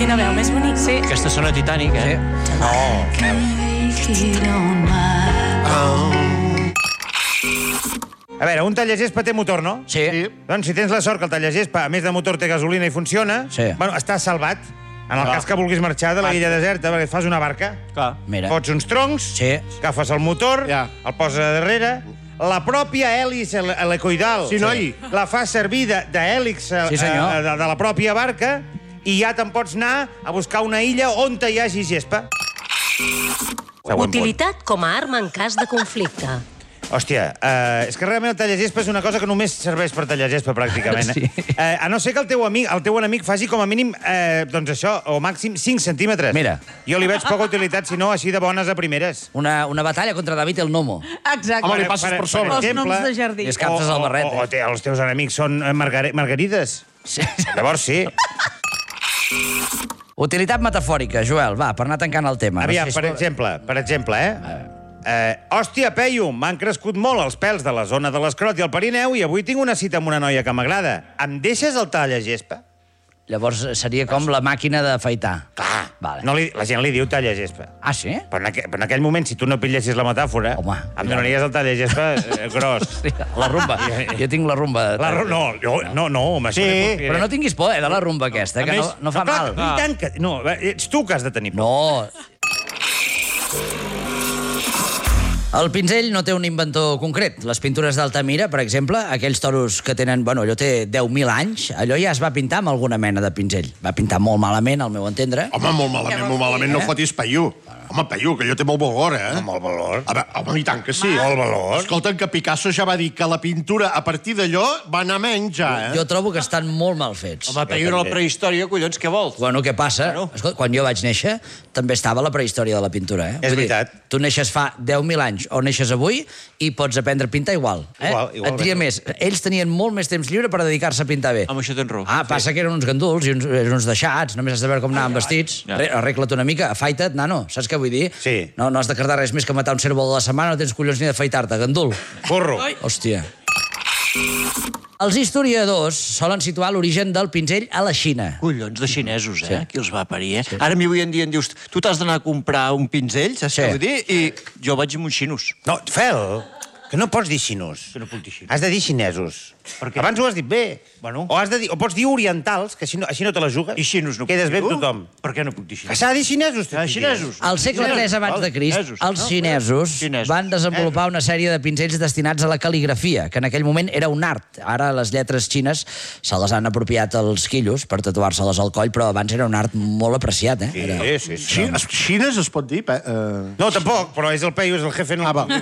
Quina veu més bonica. Sí. Aquesta sona Titanic, eh? A veure, un tallagespa té motor, no? Sí. Doncs si tens la sort que el tallagespa, a més de motor, té gasolina i funciona, bueno, estàs salvat. En el cas que vulguis marxar de la illa deserta, perquè et fas una barca, Mira. fots uns troncs, agafes el motor, el poses a darrere, la pròpia hèlix helicoidal la fas servir d'hèlix de la pròpia barca i ja te'n pots anar a buscar una illa on hi hagi gespa. Utilitat com a arma en cas de conflicte. Hòstia, és que realment el tallagespa és una cosa que només serveix per tallagespa, pràcticament. A no ser que el teu enemic faci com a mínim, doncs això, o màxim 5 centímetres. Mira. Jo li veig poca utilitat, si no, així de bones a primeres. Una batalla contra David el Gnomo. Exacte. Home, li passes per sobre. Els noms de jardí. I escaptes el barret. O els teus enemics són margarides. Llavors sí. Utilitat metafòrica, Joel, va, per anar tancant el tema. Aviam, per exemple, hòstia, Peyu, m'han crescut molt els pèls de la zona de l'escrot i el perineu i avui tinc una cita amb una noia que m'agrada. Em deixes el tallagespa? Llavors seria com la màquina d'afaitar. Clar. Vale. No, la gent li diu tallagespa. Ah, sí? Però en aquell moment, si tu no pillessis la metàfora, em donaries el tallagespa gros. La rumba. Jo tinc la rumba. No, home. Sí, però no tinguis por, de la rumba aquesta, que no fa mal. I tant que... No, ets tu que has de tenir por. No. El pinzell no té un inventor concret. Les pintures d'Altamira, per exemple, aquells toros que tenen... Bueno, allò té 10.000 anys, allò ja es va pintar amb alguna mena de pinzell. Va pintar molt malament, al meu entendre. Home, molt malament, no fotis Peyu. Home, Peyu, que allò té molt valor, eh? Molt valor. Home, i tant que sí. Molt valor. Escolta'm, que Picasso ja va dir que la pintura, a partir d'allò, va anar menys, ja, eh? Jo trobo que estan molt mal fets. Home, Peyu era la prehistòria, collons, què vols? Bueno, què passa? Escolta, quan jo vaig néixer, també estava la prehistòria de la pintura, eh? És veritat. Tu neixes fa 10.000 anys o neixes avui i pots aprendre a pintar igual. Et diria més. Ells tenien molt més temps lliure per dedicar-se a pintar bé. Amb això tens raó. Passa que eren uns ganduls i uns deixats, només has de veure com anaven vestits. Arregla't una mica, afaita't, nano, saps què vull dir? Sí. No has de cardar res més que matar un cérvol a la setmana, no tens collons ni d'afaitar-te, gandul. Burro. Hòstia. Els historiadors solen situar l'origen del pinzell a la Xina. Collons de xinesos, eh? Qui els va parir, eh? Ara a mi avui en dia em dius, tu t'has d'anar a comprar un pinzell, saps què vull dir? I jo vaig amb uns xinos. No, Fel, que no pots dir xinos. Que no puc dir xinos. Has de dir xinesos. Abans ho has dit bé. Bueno. O pots dir orientals, que així no te la jugues. I xinos no puc dir. Quedes bé amb tothom. Per què no puc dir xinos? Que s'ha de dir xinesos. Xinesos. Al segle III abans de Crist, els xinesos van desenvolupar una sèrie de pinzells destinats a la cal·ligrafia, que en aquell moment era un art. Ara les lletres xines se les han apropiat als quillos per tatuar-se-les al coll, però abans era un art molt apreciat, eh? Sí. Xines es pot dir? No, tampoc, però és el Peyu, és el jefe.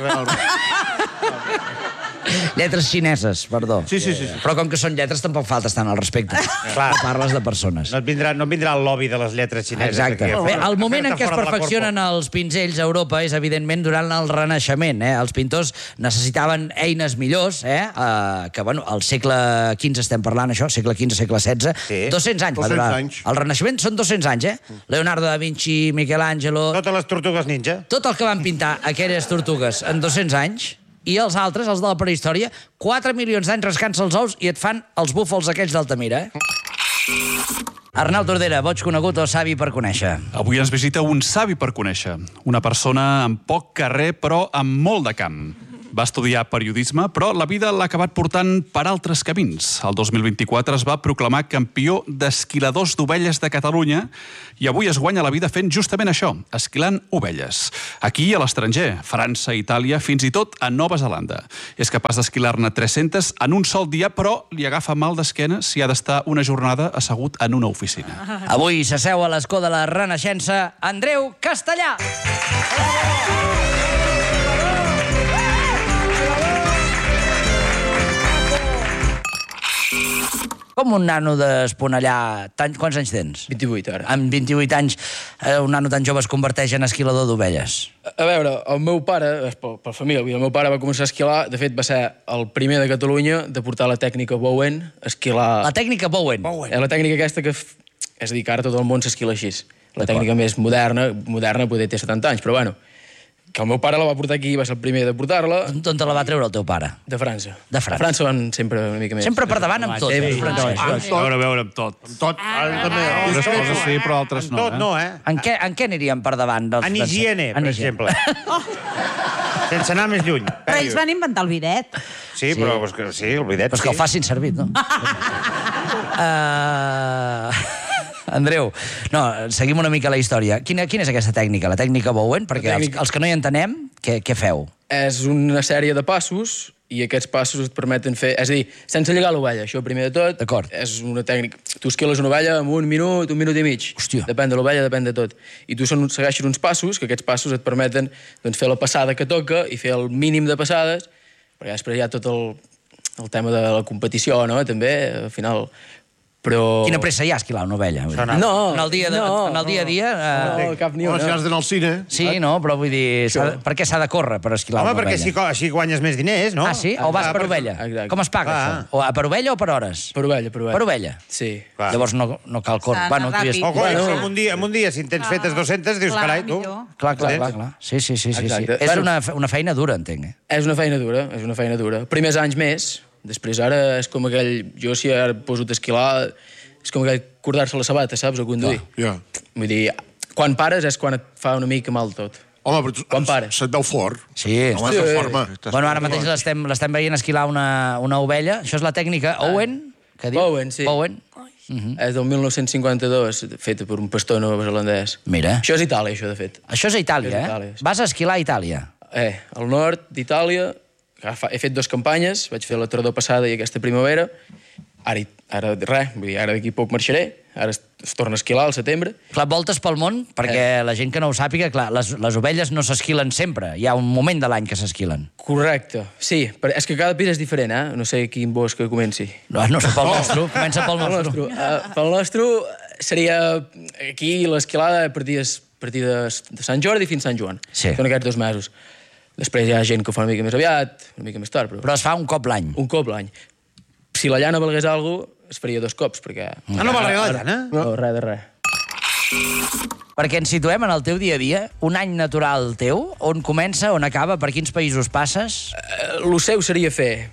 Lletres xineses, perdó. Sí. Però com que són lletres tampoc falta estar al respecte. Clar. Parles de persones. No et vindrà el lobby de les lletres xineses. Exacte. Bé, el moment en què es perfeccionen els pinzells a Europa és, evidentment, durant el Renaixement. Els pintors necessitaven eines millors, que, bueno, al segle XV estem parlant, això, segle XV, segle XVI, 200 anys va durar. El Renaixement són 200 anys, Leonardo da Vinci, Michelangelo... Totes les tortugues ninja. Tot el que van pintar aquelles tortugues en 200 anys, i els altres, els de la prehistòria, 4 milions d'anys rascant-se els ous i et fan els búfals aquells d'Altamira, Arnau Tordera, boig conegut o savi per conèixer? Avui ens visita un savi per conèixer. Una persona amb poc carrer, però amb molt de camp. Va estudiar periodisme, però la vida l'ha acabat portant per altres camins. El 2024 es va proclamar campió d'esquiladors d'ovelles de Catalunya i avui es guanya la vida fent justament això, esquilant ovelles. Aquí, a l'estranger, França, Itàlia, fins i tot a Nova Zelanda. És capaç d'esquilar-ne 300 en un sol dia, però li agafa mal d'esquena si ha d'estar una jornada assegut en una oficina. Avui s'asseu a l'escó de la Renaixença Andreu Castellà. Com un nano d'Esponellà... Quants anys tens? 28, ara. Amb 28 anys, un nano tan jove es converteix en esquilador d'ovelles. A veure, el meu pare, per família, el meu pare va començar a esquilar, de fet va ser el primer de Catalunya de portar la tècnica Bowen, esquilar... La tècnica Bowen? La tècnica aquesta que... És a dir, que ara tot el món s'esquila així. La tècnica més moderna poder té 70 anys, però bueno... que el meu pare la va portar aquí, va ser el primer de portar-la. D'on te la va treure el teu pare? De França. De França. A França van sempre una mica més. Sempre per davant amb tot. A veure, amb tot. Amb tot. També. Unes coses sí, però altres no. Tot no, eh? En què anirien per davant? En higiene, per exemple. Sense anar més lluny. Però ells van inventar el bidet. Sí, però sí, el bidet, Però és que el facin servir, no? Andreu, no, seguim una mica la història. Quina és aquesta tècnica, la tècnica Bowen? Perquè els que no hi entenem, què feu? És una sèrie de passos i aquests passos et permeten fer... És a dir, sense lligar l'ovella, això primer de tot. D'acord. És una tècnica... Tu esquiles una ovella en un minut i mig. Hòstia. Depèn de l'ovella, depèn de tot. I tu segueixes uns passos, que aquests passos et permeten doncs, fer la passada que toca i fer el mínim de passades, perquè després hi ha tot el tema de la competició, no?, també, al final... Però... Quina pressa hi ha a esquilar una ovella? No, en el dia a dia... No, cap ni una. Si has d'anar al cine... Sí, no, però vull dir... Per què s'ha de córrer per esquilar una ovella? Home, perquè així guanyes més diners, no? Ah, sí? O vas per ovella? Exacte. Com es paga, això? O per ovella o per hores? Per ovella. Per ovella? Sí. Llavors no cal córrer. Bueno, En un dia, si en tens fetes 200, dius, carai, tu... Clar. Sí. És una feina dura, entenc. És una feina dura. Primers anys més, després ara és com aquell... Jo si ara poso d'esquilar, és com aquell cordar-se la sabata, saps, o conduir. Vull dir, quan pares és quan et fa una mica mal tot. Home, però quan pares. Se't veu fort. Sí. Home, de forma. Bueno, ara mateix l'estem veient esquilar una ovella. Això és la tècnica Owen, que diu? Bowen, sí. Bowen. És del 1952, feta per un pastor neozelandès. Mira. Això és Itàlia, això, de fet. Això és a Itàlia, eh? Vas a esquilar a Itàlia. Al nord d'Itàlia, he fet 2 campanyes, vaig fer la tardor passada i aquesta primavera. Ara res, vull dir, ara d'aquí poc marxaré, ara es torna a esquilar al setembre. Clar, voltes pel món, perquè la gent que no ho sàpiga, clar, les ovelles no s'esquilen sempre, hi ha un moment de l'any que s'esquilen. Correcte, sí, però és que cada pis és diferent, eh? No sé quin bosc que comenci. No sé, pel nostre, comença pel nostre. Pel nostre seria aquí l'esquilada a partir de Sant Jordi fins Sant Joan. Sí. Són aquests 2 mesos. Després hi ha gent que ho fa una mica més aviat, una mica més tard, però... Però es fa un cop l'any. Un cop l'any. Si la llana valgués alguna cosa, es faria 2 cops, perquè... No val res la llana? No, res de res. Perquè ens situem en el teu dia a dia, un any natural teu, on comença, on acaba, per quins països passes? Lo seu seria fer.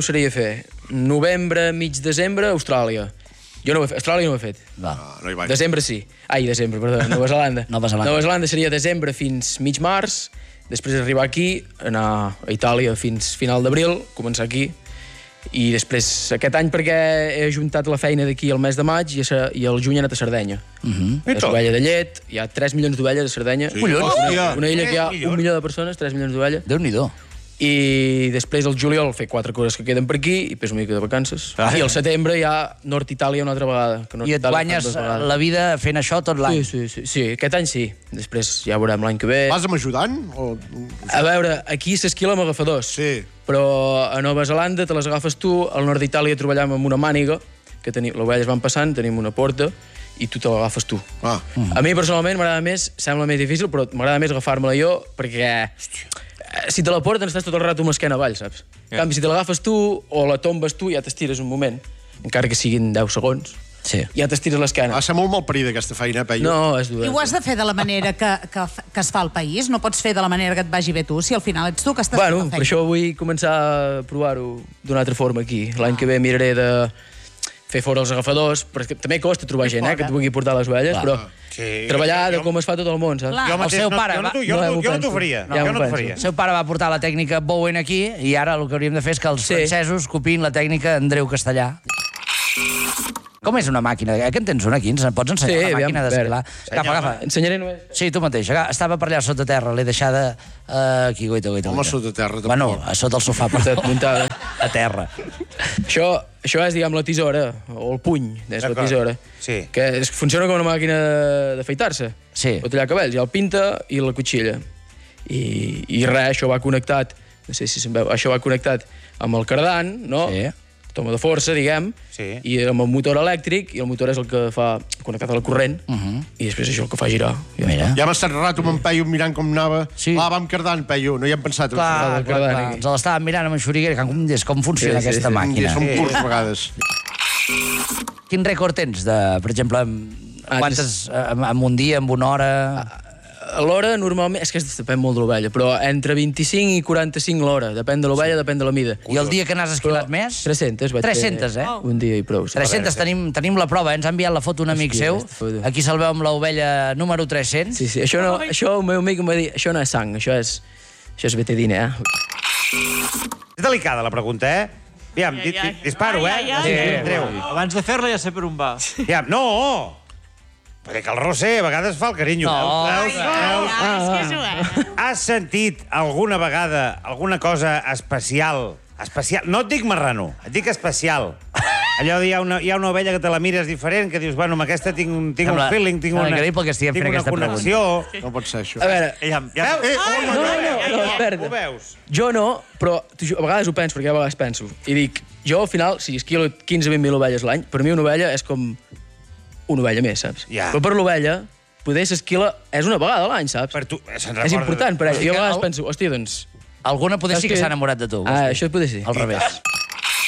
Novembre, mig desembre, Austràlia. Jo no ho he fet. Austràlia no ho he fet. No hi vaig. Desembre sí. Desembre, perdó. Nova Zelanda. Nova Zelanda seria desembre fins mig març, després arribar aquí, anar a Itàlia fins final d'abril, començar aquí, i després aquest any perquè he ajuntat la feina d'aquí al mes de maig i al juny he anat a Sardenya. És ovella de llet, hi ha 3 milions d'ovelles a Sardenya. Una illa que hi ha 1 milió de persones, 3 milions d'ovelles. Déu-n'hi-do. I després al juliol fer 4 coses que queden per aquí i després una mica de vacances. I al setembre hi ha Nord Itàlia una altra vegada. I et guanyes la vida fent això tot l'any? Sí, aquest any sí. Després ja veurem l'any que ve. Vas amb ajudant? A veure, aquí s'esquila amb agafadors. Sí. Però a Nova Zelanda te les agafes tu, al nord d'Itàlia treballàvem amb una màniga, que l'ovella es van passant, tenim una porta, i tu te l'agafes tu. A mi personalment m'agrada més, sembla més difícil, però m'agrada més agafar-me-la jo, perquè si te la porten estàs tot el rato amb l'esquena avall, saps? En canvi, si te l'agafes tu o la tombes tu, ja t'estires un moment, encara que siguin 10 segons. Sí. Ja t'estires l'esquena. Va ser molt malparida aquesta feina, Peyu. No, és dura. I ho has de fer de la manera que es fa al país? No pots fer de la manera que et vagi bé tu, si al final ets tu que estàs fent la feina. Per això vull començar a provar-ho d'una altra forma aquí. L'any que ve miraré de fer fora els agafadors, perquè també costa trobar gent que et vulgui portar les ovelles, però treballar de com es fa tot el món, saps? El seu pare... Jo no t'ho faria. El seu pare va portar la tècnica Bowen aquí i ara el que hauríem de fer és que els francesos copiïn la tècnica Andreu Castellà. Com és una màquina? Que en tens una aquí? Ens pots ensenyar la màquina d'esquilar? Agafa. Ensenyaré només. Sí, tu mateix. Estava per allà sota terra, l'he deixada aquí, goita. Home, sota terra, tampoc. Bueno, a sota el sofà, muntada. A terra. Això és, diguem, la tisora, o el puny, és la tisora, que funciona com una màquina d'afaitar-se. Sí. O tallar cabells. Hi ha el pinta i la cotxilla. I res, això va connectat, no sé si se'n veu, això va connectat amb el cardan, no? Sí. Toma de força, diguem, i amb el motor elèctric, i el motor és el que fa connectat a la corrent, i després això és el que fa girar. Ja hem estat rato amb en Peyu mirant com anava. Vam cardant, Peyu, no hi hem pensat. Clar, ens l'estàvem mirant amb en Xuriguera, com funciona aquesta màquina. Som curts a vegades. Quin rècord tens, per exemple, quantes, en un dia, en una hora... l'hora, normalment... És que depèn molt de l'ovella, però entre 25 i 45 l'hora. Depèn de l'ovella, depèn de la mida. I el dia que n'has esquilat més? 300, vaig 300, fer un dia i prou. 300, tenim la prova, ens ha enviat la foto un amic seu. Aquí se'l veu amb l'ovella número 300. Sí, això el meu amic em va dir, això no és sang, això és betadina, És delicada la pregunta, Aviam, disparo, Andreu. Abans de fer-la ja sé per on va. Aviam, no! Perquè el Roser a vegades fa el carinyo. Has sentit alguna vegada alguna cosa especial? No et dic marrano, et dic especial. Allò hi ha una ovella que te la mires diferent, que dius, bueno, amb aquesta tinc un feeling, tinc una connexió. No pot ser això. A veure... No, ho veus? Jo no, però a vegades ho penso, perquè a vegades penso. I dic, jo al final, si esquilo 15-20.000 ovelles l'any, per mi una ovella és com una ovella més, saps? Però per l'ovella, poder s'esquila és una vegada a l'any, saps? És important per ella. Jo a vegades penso, hòstia, doncs... Alguna poder sí que s'ha enamorat de tu. Això poder sí. Al revés.